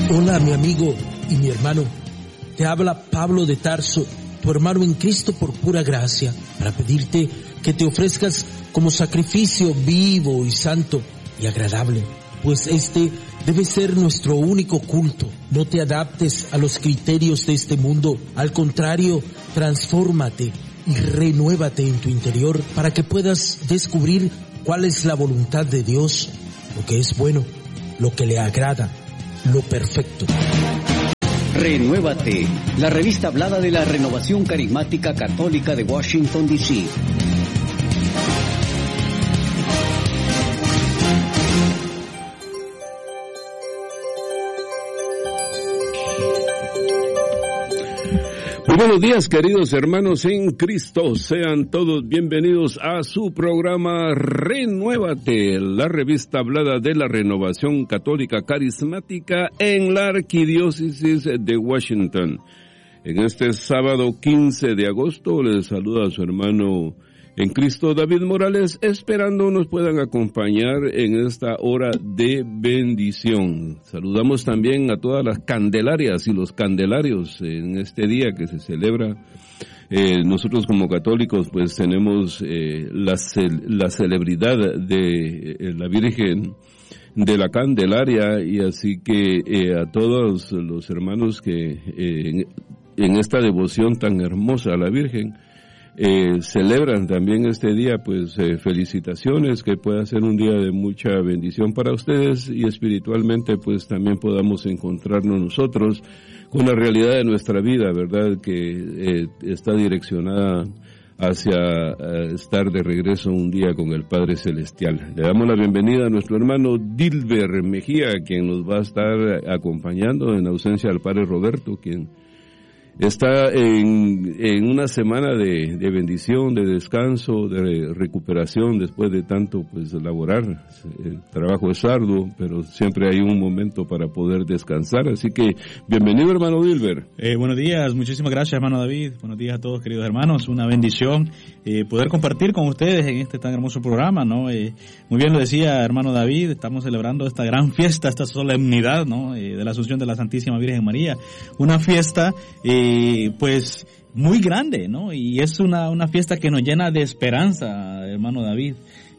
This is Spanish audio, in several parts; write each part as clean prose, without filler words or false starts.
Hola, mi amigo y mi hermano. Te habla Pablo de Tarso, tu hermano en Cristo por pura gracia, para pedirte que te ofrezcas como sacrificio vivo y santo y agradable, pues este debe ser nuestro único culto. No te adaptes a los criterios de este mundo, al contrario, transfórmate y renuévate en tu interior para que puedas descubrir cuál es la voluntad de Dios, lo que es bueno, lo que le agrada, lo perfecto. Renuévate, la revista hablada de la Renovación Carismática Católica de Washington, D.C. Muy buenos días, queridos hermanos en Cristo. Sean todos bienvenidos a su programa Renuévate, la revista hablada de la Renovación Católica Carismática en la Arquidiócesis de Washington. En este sábado 15 de agosto les saluda a su hermano en Cristo, David Morales, esperando nos puedan acompañar en esta hora de bendición. Saludamos también a todas las candelarias y los candelarios en este día que se celebra. Nosotros como católicos pues tenemos la celebridad de la Virgen de la Candelaria, y así que a todos los hermanos que en esta devoción tan hermosa a la Virgen celebran también este día, pues felicitaciones, que pueda ser un día de mucha bendición para ustedes, y espiritualmente pues también podamos encontrarnos nosotros con la realidad de nuestra vida, ¿verdad? Que está direccionada hacia estar de regreso un día con el Padre Celestial. Le damos la bienvenida a nuestro hermano Dilber Mejía, quien nos va a estar acompañando en ausencia del Padre Roberto, quien está en una semana de bendición, de descanso, de recuperación después de tanto pues laborar. El trabajo es arduo, pero siempre hay un momento para poder descansar. Así que bienvenido, hermano Dilber. Buenos días, muchísimas gracias, hermano David. Buenos días a todos, queridos hermanos. Una bendición poder compartir con ustedes en este tan hermoso programa, ¿no? Muy bien lo decía, hermano David, estamos celebrando esta gran fiesta, esta solemnidad, ¿no? De la Asunción de la Santísima Virgen María. Una fiesta pues muy grande, ¿no? Y es una fiesta que nos llena de esperanza, hermano David,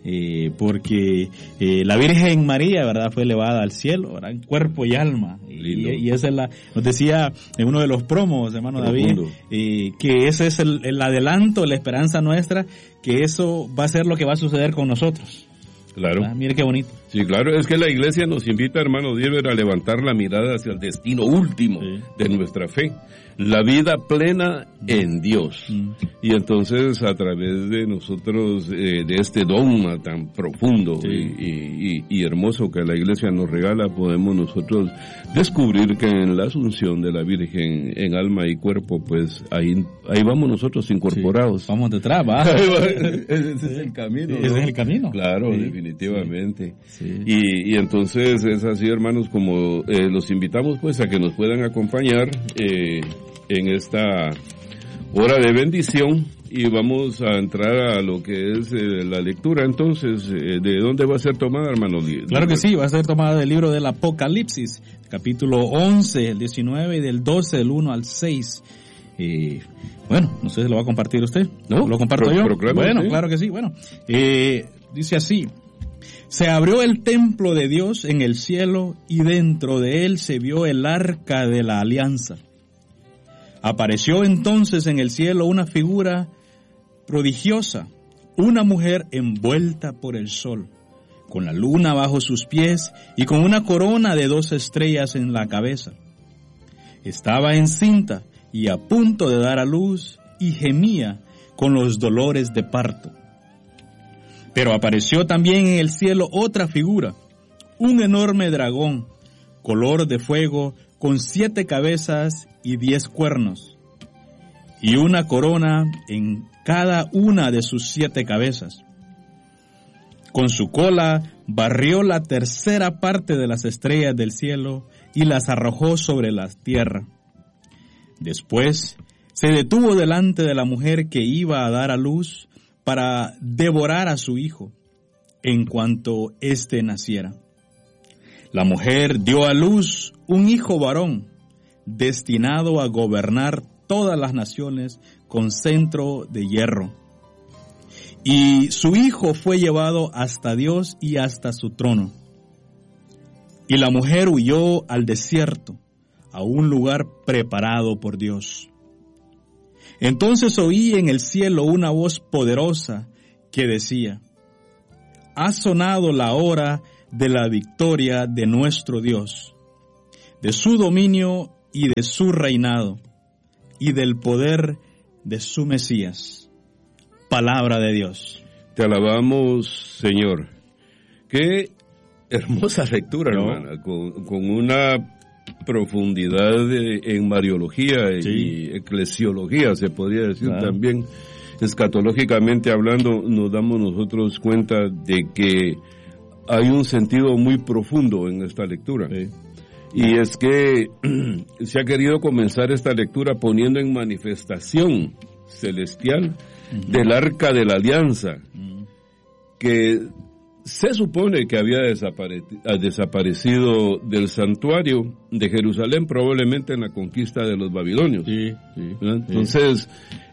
porque la Virgen María, ¿verdad?, fue elevada al cielo, ¿verdad?, en cuerpo y alma. Y esa es nos decía en uno de los promos, hermano David, que ese es el adelanto, la esperanza nuestra, que eso va a ser lo que va a suceder con nosotros. Claro. Mire qué bonito. Sí, claro, es que la Iglesia nos invita, hermano Dilber, a levantar la mirada hacia el destino último de nuestra fe, la vida plena en Dios. Y entonces, a través de nosotros, de este dogma tan profundo y hermoso que la Iglesia nos regala, podemos nosotros descubrir que en la Asunción de la Virgen en alma y cuerpo, pues ahí vamos nosotros incorporados. Vamos detrás, ¿va? Ese es el camino, ¿no? Ese es el camino. Claro, definitivamente. Sí. Y entonces es así, hermanos, como los invitamos pues a que nos puedan acompañar en esta hora de bendición, y vamos a entrar a lo que es la lectura. Entonces, ¿de dónde va a ser tomada, hermano? Claro que sí, va a ser tomada del libro del Apocalipsis, capítulo 11, el 19, y del 12, del 1 al 6. Bueno, no sé si lo va a compartir usted. ¿No? ¿Lo comparto yo? Bueno, sí. Claro que sí. Bueno, dice así: se abrió el templo de Dios en el cielo, y dentro de él se vio el arca de la alianza. Apareció entonces en el cielo una figura prodigiosa, una mujer envuelta por el sol, con la luna bajo sus pies y con una corona de 2 estrellas en la cabeza. Estaba encinta y a punto de dar a luz, y gemía con los dolores de parto. Pero apareció también en el cielo otra figura, un enorme dragón, color de fuego, con 7 cabezas y 10 cuernos, y una corona en cada una de sus 7 cabezas. Con su cola barrió la tercera parte de las estrellas del cielo y las arrojó sobre la tierra. Después se detuvo delante de la mujer que iba a dar a luz para devorar a su hijo en cuanto éste naciera. La mujer dio a luz un hijo varón, destinado a gobernar todas las naciones con cetro de hierro. Y su hijo fue llevado hasta Dios y hasta su trono. Y la mujer huyó al desierto, a un lugar preparado por Dios. Entonces oí en el cielo una voz poderosa que decía: ha sonado la hora de la victoria de nuestro Dios, de su dominio y de su reinado, y del poder de su Mesías. Palabra de Dios. Te alabamos, Señor. Qué hermosa lectura, ¿no? Hermana, con una profundidad en mariología, Sí. y eclesiología, se podría decir, Claro. también. Escatológicamente hablando, nos damos nosotros cuenta de que hay un sentido muy profundo en esta lectura. Sí. Y es que se ha querido comenzar esta lectura poniendo en manifestación celestial del Arca de la Alianza, que se supone que había desaparecido del santuario de Jerusalén, probablemente en la conquista de los babilonios. Sí, ¿verdad? Entonces,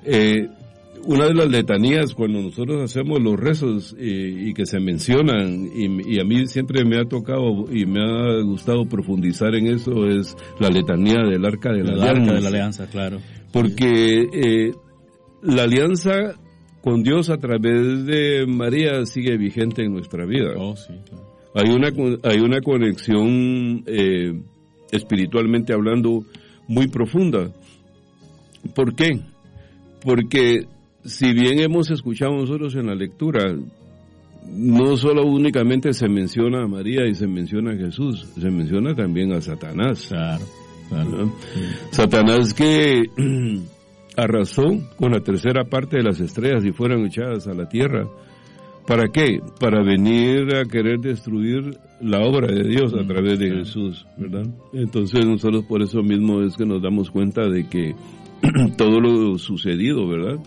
una de las letanías, cuando nosotros hacemos los rezos y que se mencionan, y a mí siempre me ha tocado y me ha gustado profundizar en eso, es la letanía del Arca de la El Alianza. Arca de la Alianza, claro. Porque la alianza con Dios a través de María sigue vigente en nuestra vida. Oh, sí, claro. Hay una conexión espiritualmente hablando muy profunda. ¿Por qué? Porque si bien hemos escuchado nosotros en la lectura, no solo únicamente se menciona a María y se menciona a Jesús, se menciona también a Satanás. Claro, claro. ¿No? Satanás que arrasó con la tercera parte de las estrellas y fueron echadas a la tierra. ¿Para qué? Para venir a querer destruir la obra de Dios a través de Jesús, ¿verdad? Entonces nosotros por eso mismo es que nos damos cuenta de que todo lo sucedido, ¿verdad?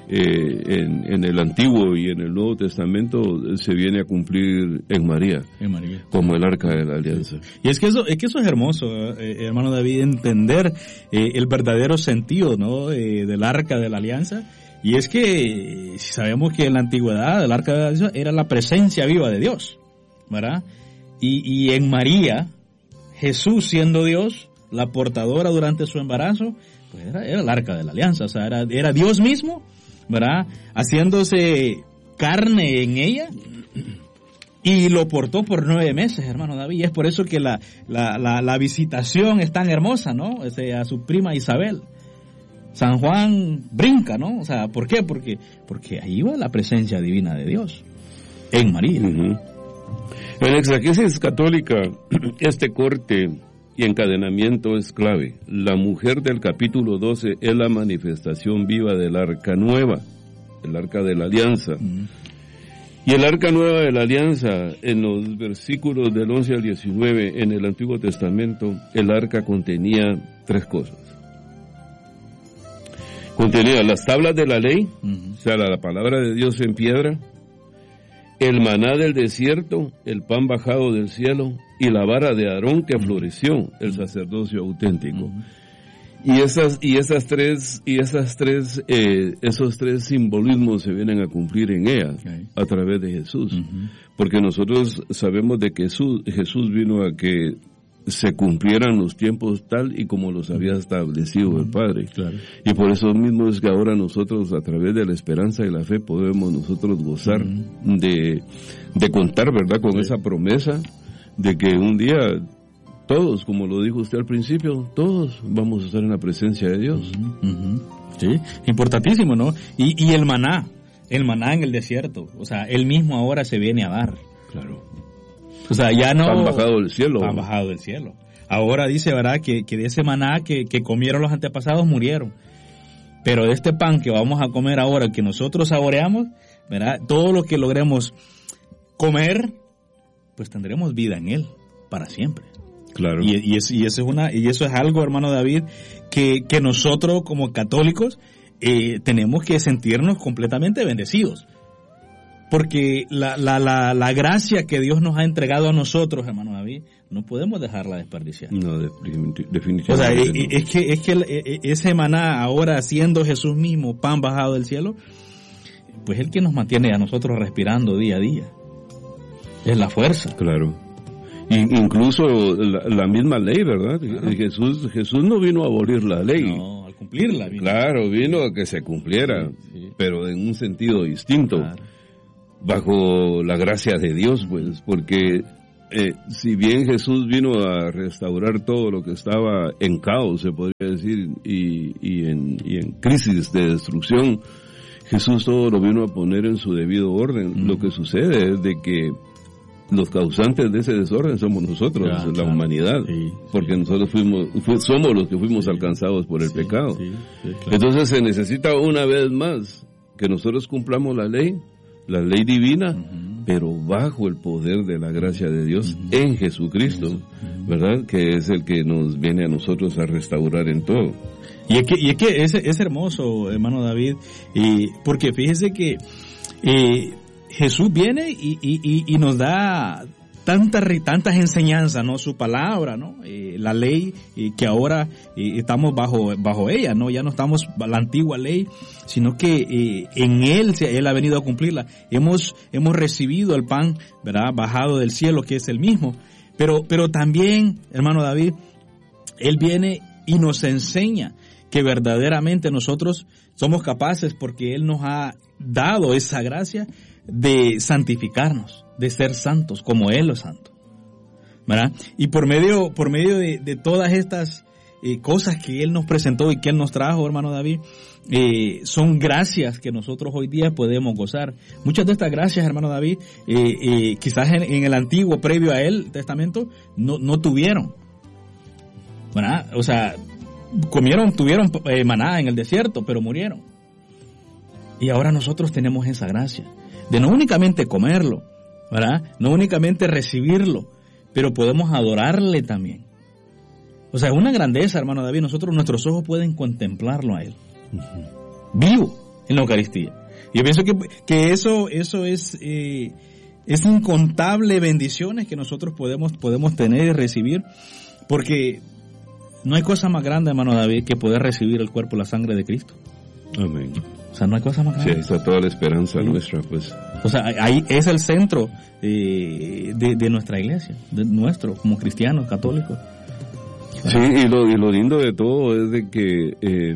En el Antiguo y en el Nuevo Testamento se viene a cumplir en María, como el Arca de la Alianza. Y es que eso es hermoso, hermano David, entender el verdadero sentido, ¿no? Del Arca de la Alianza. Y es que sabemos que en la antigüedad el Arca de la Alianza era la presencia viva de Dios, ¿verdad? Y en María, Jesús siendo Dios, la portadora durante su embarazo, pues era el Arca de la Alianza, o sea, era Dios mismo, ¿verdad? Haciéndose carne en ella, y lo portó por 9 meses, hermano David. Y es por eso que la visitación es tan hermosa, ¿no? A su prima Isabel. San Juan brinca, ¿no? O sea, ¿por qué? Porque ahí va la presencia divina de Dios en María. En la exegesis católica, este corte y encadenamiento es clave. La mujer del capítulo 12 es la manifestación viva del Arca Nueva, el Arca de la Alianza. Y el Arca Nueva de la Alianza, en los versículos del 11 al 19, en el Antiguo Testamento, el Arca contenía 3 cosas. Contenía las tablas de la ley, o sea, la palabra de Dios en piedra, el maná del desierto, el pan bajado del cielo, y la vara de Aarón que floreció, el sacerdocio auténtico. Esos tres simbolismos se vienen a cumplir en ella, a través de Jesús. Porque nosotros sabemos de que Jesús vino a que se cumplieran los tiempos tal y como los había establecido el Padre. Claro. Y por eso mismo es que ahora nosotros, a través de la esperanza y la fe, podemos nosotros gozar de contar, ¿verdad?, con esa promesa de que un día todos, como lo dijo usted al principio, todos vamos a estar en la presencia de Dios. Sí, importantísimo, ¿no? Y el maná en el desierto, o sea, él mismo ahora se viene a dar. Claro. O sea, ya no... Pan bajado del cielo. Pan bajado del cielo. Ahora dice, ¿verdad?, que de ese maná que comieron los antepasados murieron. Pero de este pan que vamos a comer ahora, que nosotros saboreamos, ¿verdad?, todo lo que logremos comer, pues tendremos vida en él para siempre. Claro. Y eso es algo, hermano David, que nosotros como católicos tenemos que sentirnos completamente bendecidos. Porque la gracia que Dios nos ha entregado a nosotros, hermano David, no podemos dejarla desperdiciar. No, definitivamente. O sea, no. es que ese maná, ahora siendo Jesús mismo, pan bajado del cielo, pues es el que nos mantiene a nosotros respirando día a día. Es la fuerza. Claro. Incluso la misma ley, ¿verdad? Claro. Jesús no vino a abolir la ley. No, al cumplirla. Claro, vino a que se cumpliera, sí. Pero en un sentido distinto, claro. Bajo la gracia de Dios, pues, porque si bien Jesús vino a restaurar todo lo que estaba en caos, se podría decir, y en crisis de destrucción, Jesús todo lo vino a poner en su debido orden. Lo que sucede es de que los causantes de ese desorden somos nosotros, la humanidad, sí, porque nosotros somos los que fuimos alcanzados por el pecado. Sí, claro. Entonces se necesita una vez más que nosotros cumplamos la ley divina, pero bajo el poder de la gracia de Dios en Jesucristo, ¿verdad? Que es el que nos viene a nosotros a restaurar en todo. Y es que es hermoso, hermano David, porque fíjese que Jesús viene y nos da tantas enseñanzas, ¿no? Su palabra, ¿no? La ley que ahora estamos bajo ella, ¿no? Ya no estamos la antigua ley, sino que en Él ha venido a cumplirla. Hemos recibido el pan, ¿verdad? Bajado del cielo, que es el mismo. Pero también, hermano David, Él viene y nos enseña que verdaderamente nosotros somos capaces, porque Él nos ha dado esa gracia de santificarnos, de ser santos, como Él es santo, ¿verdad? Y por medio de todas estas cosas que Él nos presentó y que Él nos trajo, hermano David, son gracias que nosotros hoy día podemos gozar. Muchas de estas gracias, hermano David, quizás en el antiguo, previo a Él, Testamento, no tuvieron, ¿verdad? O sea, tuvieron maná en el desierto, pero murieron. Y ahora nosotros tenemos esa gracia de no únicamente comerlo, ¿verdad? No únicamente recibirlo, pero podemos adorarle también. O sea, es una grandeza, hermano David. Nuestros ojos pueden contemplarlo a Él, vivo en la Eucaristía. Y yo pienso que eso es incontable bendiciones que nosotros podemos tener y recibir, porque no hay cosa más grande, hermano David, que poder recibir el cuerpo y la sangre de Cristo. Amén. O sea, no hay cosa más grande. Sí, ahí está toda la esperanza nuestra, pues. O sea, ahí es el centro de nuestra iglesia, de nuestro, como cristianos, católicos. Sí, y lo lindo de todo es de que,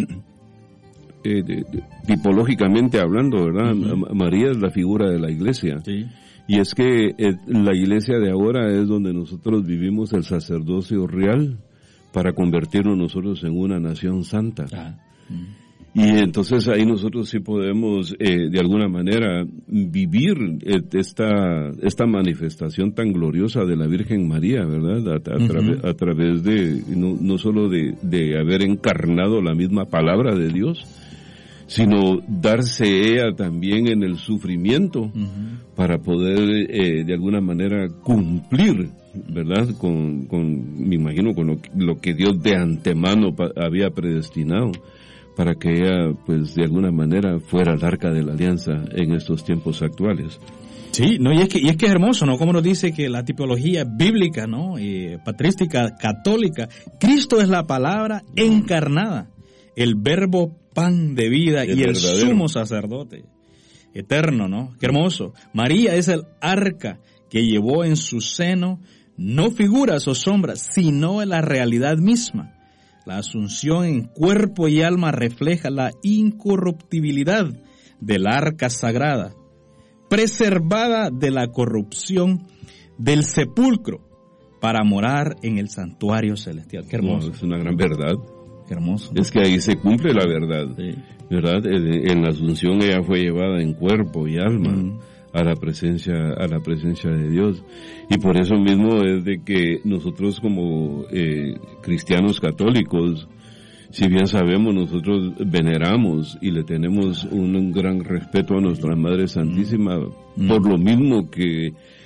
tipológicamente hablando, ¿verdad? María es la figura de la iglesia. Sí. Y es que la iglesia de ahora es donde nosotros vivimos el sacerdocio real para convertirnos nosotros en una nación santa. Y entonces ahí nosotros sí podemos de alguna manera vivir esta manifestación tan gloriosa de la Virgen María, ¿verdad? A través de no solo de haber encarnado la misma palabra de Dios, sino darse ella también en el sufrimiento para poder de alguna manera cumplir, ¿verdad? Me imagino con lo que Dios de antemano había predestinado, para que ella, pues, de alguna manera fuera el arca de la alianza en estos tiempos actuales. Sí, no, y es que es hermoso, ¿no? Como nos dice que la tipología bíblica, ¿no? Patrística, católica, Cristo es la palabra encarnada, el verbo pan de vida y el sumo sacerdote eterno, ¿no? Qué hermoso. María es el arca que llevó en su seno no figuras o sombras, sino la realidad misma. La asunción en cuerpo y alma refleja la incorruptibilidad del arca sagrada, preservada de la corrupción del sepulcro, para morar en el santuario celestial. Qué hermoso. Es una gran verdad. Qué hermoso. Es que ahí se cumple la verdad. Sí. ¿Verdad? En la asunción ella fue llevada en cuerpo y alma a la presencia de Dios. Y por eso mismo es de que nosotros como cristianos católicos, si bien sabemos, nosotros veneramos y le tenemos un gran respeto a nuestra Madre Santísima, por lo mismo que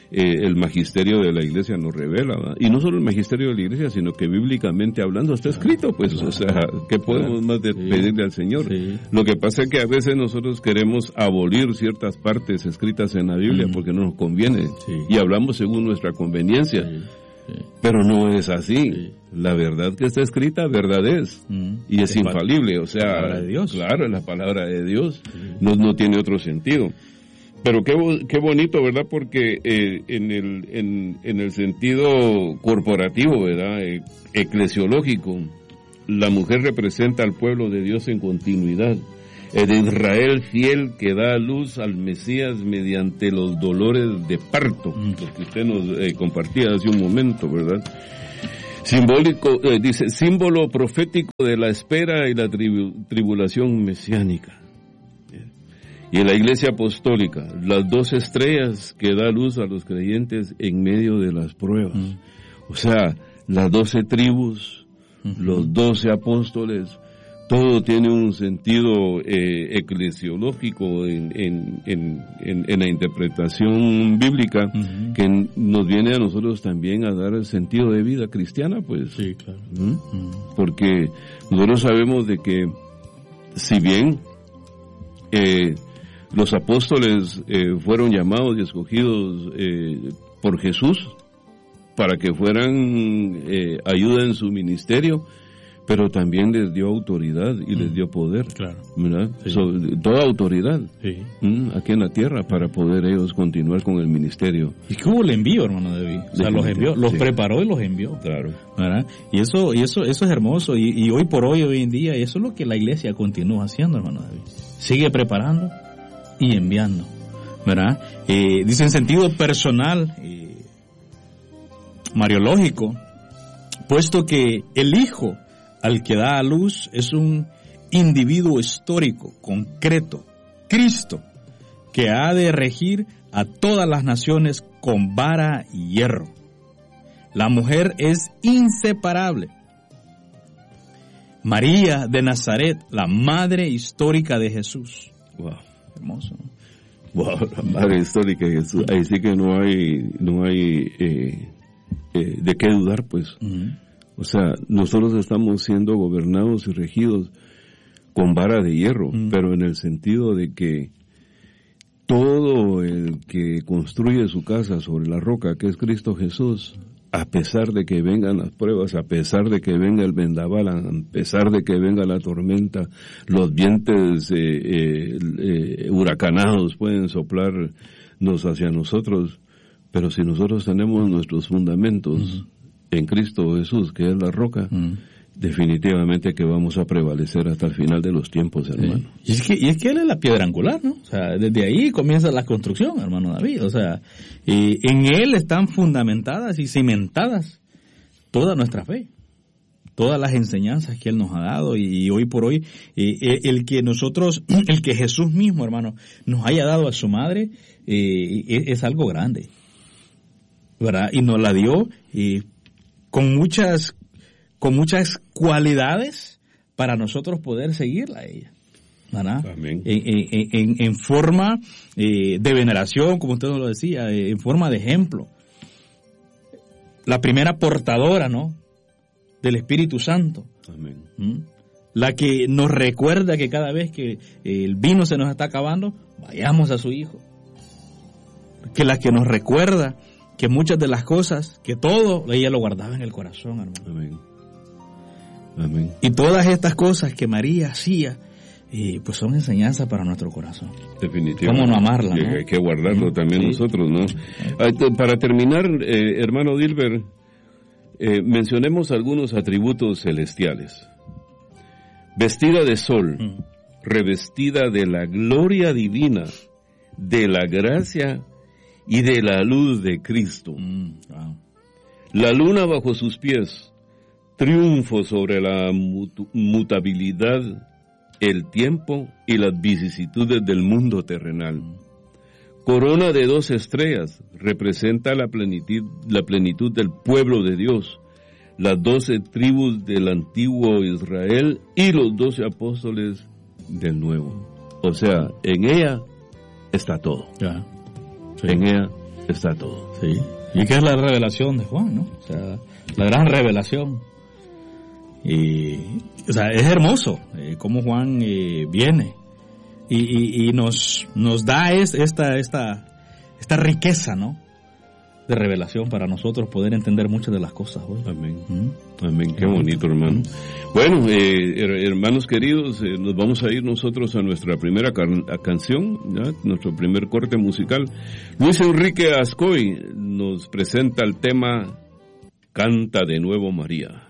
el magisterio de la iglesia nos revela, ¿verdad? Y no solo el magisterio de la iglesia, sino que bíblicamente hablando está escrito, pues, o sea, ¿qué podemos más pedirle al Señor? Sí. Lo que pasa es que a veces nosotros queremos abolir ciertas partes escritas en la Biblia porque no nos conviene, y hablamos según nuestra conveniencia, pero no es así. La verdad que está escrita, verdad es, y es infalible, o sea, la palabra de Dios. Claro, es la palabra de Dios, no tiene otro sentido. Pero qué bonito, ¿verdad? Porque en el sentido corporativo, ¿verdad? Eclesiológico, la mujer representa al pueblo de Dios en continuidad. El Israel fiel que da a luz al Mesías mediante los dolores de parto, lo que usted nos compartía hace un momento, ¿verdad? Simbólico, dice, símbolo profético de la espera y la tribulación mesiánica. Y en la Iglesia Apostólica, las 12 estrellas que da luz a los creyentes en medio de las pruebas. O sea, las 12 tribus, los 12 apóstoles, todo tiene un sentido eclesiológico en la interpretación bíblica que nos viene a nosotros también a dar el sentido de vida cristiana, pues. Sí, claro. Porque nosotros sabemos de que, si bien los apóstoles fueron llamados y escogidos por Jesús para que fueran ayuda en su ministerio, pero también les dio autoridad y les dio poder, claro, ¿verdad? Sí. Toda autoridad aquí en la tierra para poder ellos continuar con el ministerio. ¿Y cómo le envió, hermano David? O sea, los envió, los preparó y los envió. Claro. ¿Verdad? Y eso es hermoso, y hoy por hoy en día, eso es lo que la iglesia continúa haciendo, hermano David. Sigue preparando y enviando, ¿verdad? Dice en sentido personal, mariológico, puesto que el hijo al que da a luz es un individuo histórico, concreto, Cristo, que ha de regir a todas las naciones con vara y hierro. La mujer es inseparable. María de Nazaret, la madre histórica de Jesús. Wow. Hermoso, ¿no? Wow, la madre histórica de Jesús. Ahí sí que no hay de qué dudar, pues. O sea, nosotros estamos siendo gobernados y regidos con vara de hierro, pero en el sentido de que todo el que construye su casa sobre la roca, que es Cristo Jesús, a pesar de que vengan las pruebas, a pesar de que venga el vendaval, a pesar de que venga la tormenta, los vientos huracanados pueden soplarnos hacia nosotros, pero si nosotros tenemos nuestros fundamentos en Cristo Jesús, que es la roca, definitivamente que vamos a prevalecer hasta el final de los tiempos, hermano. Y es que él es la piedra angular, ¿no? O sea, desde ahí comienza la construcción, hermano David. O sea, en él están fundamentadas y cimentadas toda nuestra fe, todas las enseñanzas que él nos ha dado, y hoy por hoy el que Jesús mismo, hermano, nos haya dado a su madre es algo grande, ¿verdad? Y nos la dio con muchas cualidades para nosotros poder seguirla a ella, ¿verdad? Amén. En forma de veneración, como usted nos lo decía, en forma de ejemplo. La primera portadora, ¿no?, del Espíritu Santo. Amén. La que nos recuerda que cada vez que el vino se nos está acabando, vayamos a su Hijo. Que la que nos recuerda que muchas de las cosas, que todo, ella lo guardaba en el corazón, hermano. Amén. Amén. Y todas estas cosas que María hacía, pues son enseñanzas para nuestro corazón. Definitivamente. ¿Cómo no amarla, no? Hay que guardarlo también nosotros, ¿no? Para terminar, hermano Dilber, mencionemos algunos atributos celestiales. Vestida de sol, revestida de la gloria divina, de la gracia y de la luz de Cristo. Wow. La luna bajo sus pies, triunfo sobre la mutabilidad, el tiempo y las vicisitudes del mundo terrenal. Corona de 2 estrellas, representa la plenitud del pueblo de Dios, las 12 tribus del antiguo Israel y los 12 apóstoles del nuevo. O sea, en ella está todo. Ya. Sí. En ella está todo. Sí. ¿Y qué es la revelación de Juan, no? O sea, la gran revelación. Y, o sea, es hermoso cómo Juan viene y nos da esta riqueza, ¿no? De revelación para nosotros poder entender muchas de las cosas hoy. Amén. Amén. Qué bonito, hermano. Bueno, hermanos queridos, nos vamos a ir nosotros a nuestra primera canción, ¿ya? Nuestro primer corte musical. Luis Enrique Ascoy nos presenta el tema Canta de nuevo María.